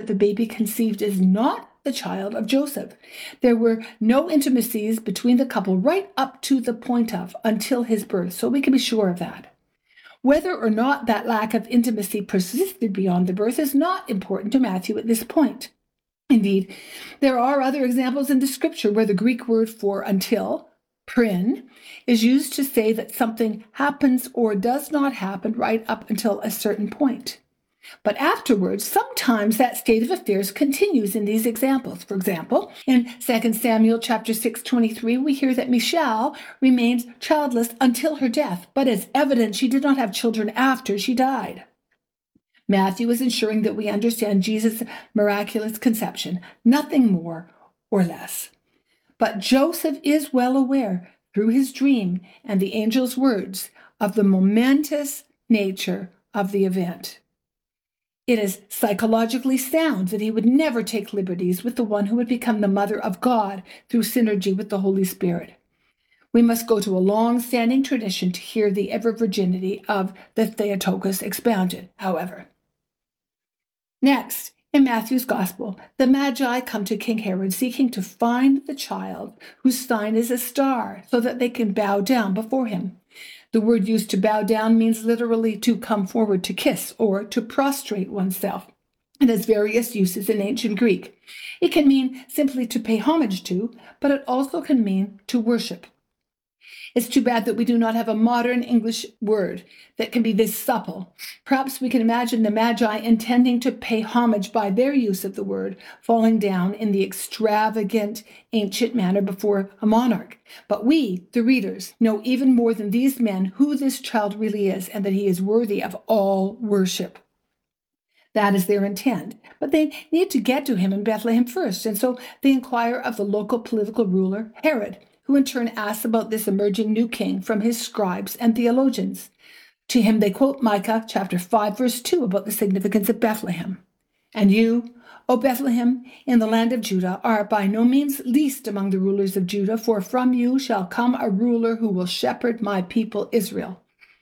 that the baby conceived is not the child of Joseph. There were no intimacies between the couple right up to the point of until his birth, so we can be sure of that. Whether or not that lack of intimacy persisted beyond the birth is not important to Matthew at this point. Indeed, there are other examples in the scripture where the Greek word for until, prin, is used to say that something happens or does not happen right up until a certain point. But afterwards, sometimes that state of affairs continues in these examples. For example, in 2 Samuel chapter 6:23, we hear that Michal remained childless until her death, but it's evident she did not have children after she died. Matthew is ensuring that we understand Jesus' miraculous conception, nothing more or less. But Joseph is well aware, through his dream and the angel's words, of the momentous nature of the event. It is psychologically sound that he would never take liberties with the one who would become the mother of God through synergy with the Holy Spirit. We must go to a long-standing tradition to hear the ever-virginity of the Theotokos expounded, however. Next, in Matthew's Gospel, the Magi come to King Herod seeking to find the child whose sign is a star so that they can bow down before him. The word used to bow down means literally to come forward to kiss or to prostrate oneself. It has various uses in ancient Greek. It can mean simply to pay homage to, but it also can mean to worship. It's too bad that we do not have a modern English word that can be this supple. Perhaps we can imagine the Magi intending to pay homage by their use of the word, falling down in the extravagant ancient manner before a monarch. But we, the readers, know even more than these men who this child really is and that he is worthy of all worship. That is their intent. But they need to get to him in Bethlehem first, and so they inquire of the local political ruler, Herod, who in turn asks about this emerging new king from his scribes and theologians. To him they quote Micah chapter 5, verse 2 about the significance of Bethlehem. And you, O Bethlehem, in the land of Judah, are by no means least among the rulers of Judah, for from you shall come a ruler who will shepherd my people Israel.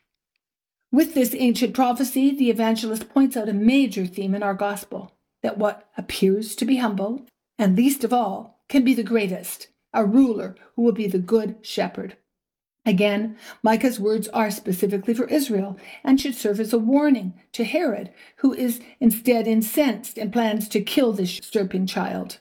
With this ancient prophecy, the evangelist points out a major theme in our gospel, that what appears to be humble, and least of all, can be the greatest, a ruler who will be the good shepherd. Again, Micah's words are specifically for Israel and should serve as a warning to Herod, who is instead incensed and plans to kill this usurping child.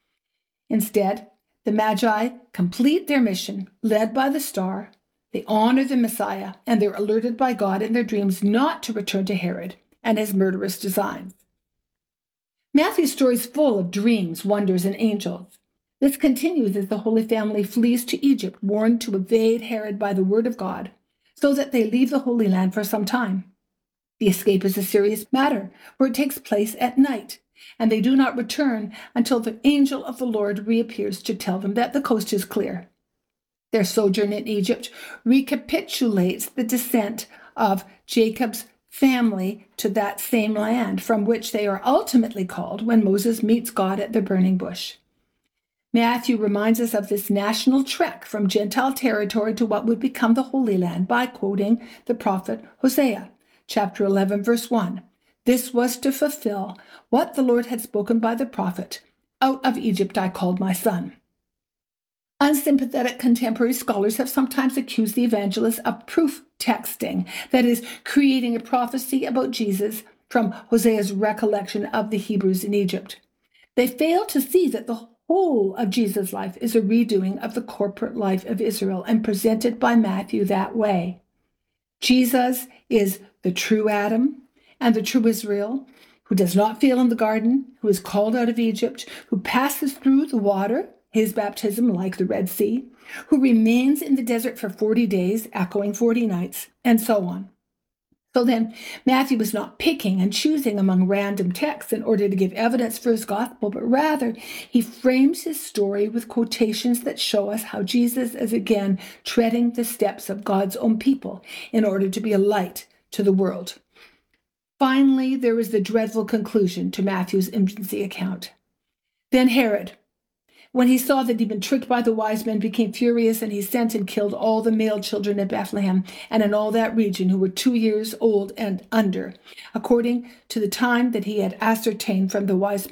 Instead, the Magi complete their mission, led by the star. They honor the Messiah, and they're alerted by God in their dreams not to return to Herod and his murderous designs. Matthew's story is full of dreams, wonders, and angels. This continues as the Holy Family flees to Egypt, warned to evade Herod by the word of God, so that they leave the Holy Land for some time. The escape is a serious matter, for it takes place at night, and they do not return until the angel of the Lord reappears to tell them that the coast is clear. Their sojourn in Egypt recapitulates the descent of Jacob's family to that same land, from which they are ultimately called when Moses meets God at the burning bush. Matthew reminds us of this national trek from Gentile territory to what would become the Holy Land by quoting the prophet Hosea, chapter 11, verse 1. This was to fulfill what the Lord had spoken by the prophet, "Out of Egypt I called my son." Unsympathetic contemporary scholars have sometimes accused the evangelist of proof texting, that is, creating a prophecy about Jesus from Hosea's recollection of the Hebrews in Egypt. They fail to see that the whole of Jesus' life is a redoing of the corporate life of Israel and presented by Matthew that way. Jesus is the true Adam and the true Israel, who does not fail in the garden, who is called out of Egypt, who passes through the water, his baptism like the Red Sea, who remains in the desert for 40 days, echoing 40 nights, and so on. So then, Matthew was not picking and choosing among random texts in order to give evidence for his gospel, but rather he frames his story with quotations that show us how Jesus is again treading the steps of God's own people in order to be a light to the world. Finally, there is the dreadful conclusion to Matthew's infancy account. Then Herod, when he saw that he'd been tricked by the wise men, became furious, and he sent and killed all the male children in Bethlehem and in all that region who were 2 years old and under, according to the time that he had ascertained from the wise men.